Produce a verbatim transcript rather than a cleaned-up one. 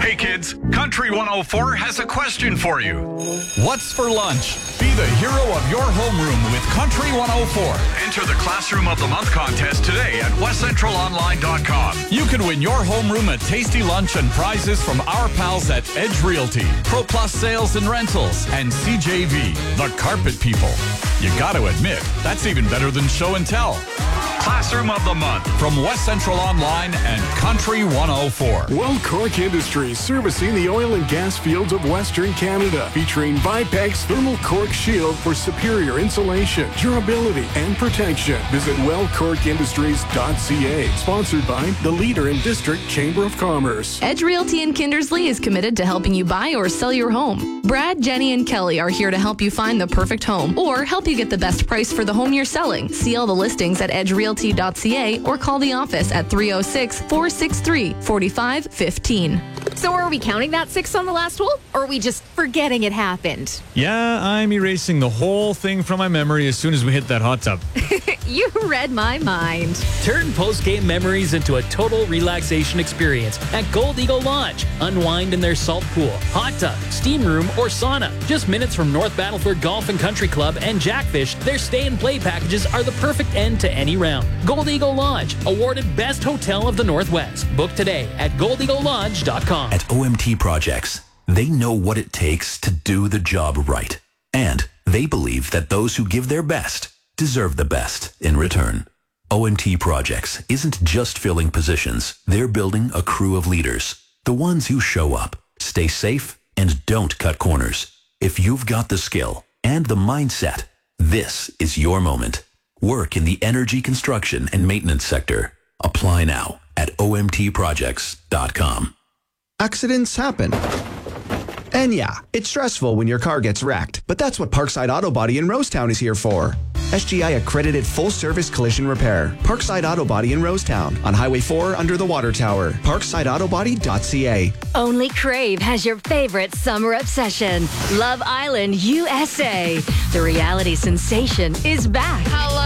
Hey kids, Country one oh four has a question for you. What's for lunch? Be the hero of your homeroom with Country one oh four. Enter the Classroom of the Month contest today at west central online dot com. You can win your homeroom a tasty lunch and prizes from our pals at Edge Realty, Pro Plus Sales and Rentals, and C J V, the Carpet People. You gotta admit, that's even better than show and tell. Classroom of the Month from West Central Online and Country one oh four. Well Cork Industries, servicing the oil and gas fields of Western Canada, featuring Vipex Thermal Cork Shield for superior insulation, durability, and protection. Visit well cork industries dot c a. Sponsored by the leader in District Chamber of Commerce. Edge Realty in Kindersley is committed to helping you buy or sell your home. Brad, Jenny, and Kelly are here to help you find the perfect home or help you get the best price for the home you're selling. See all the listings at edge realty dot c a or call the office at three oh six, four six three, four five one five. So are we counting that six on the last hole, or are we just forgetting it happened? Yeah, I'm erasing the whole thing from my memory as soon as we hit that hot tub. You read my mind. Turn post-game memories into a total relaxation experience at Gold Eagle Lodge. Unwind in their salt pool, hot tub, steam room, or sauna. Just minutes from North Battleford Golf and Country Club and Jackfish, their stay and play packages are the perfect end to any round. Gold Eagle Lodge, awarded Best Hotel of the Northwest. Book today at gold eagle lodge dot com. At O M T Projects, they know what it takes to do the job right. And they believe that those who give their best deserve the best in return. O M T Projects isn't just filling positions. They're building a crew of leaders. The ones who show up, stay safe, and don't cut corners. If you've got the skill and the mindset, this is your moment. Work in the energy construction and maintenance sector. Apply now at O M T projects dot com. Accidents happen. And yeah, it's stressful when your car gets wrecked, but that's what Parkside Auto Body in Rosetown is here for. S G I accredited full-service collision repair. Parkside Auto Body in Rosetown on Highway four under the Water Tower. parkside auto body dot c a. Only Crave has your favorite summer obsession. Love Island, U S A. The reality sensation is back. How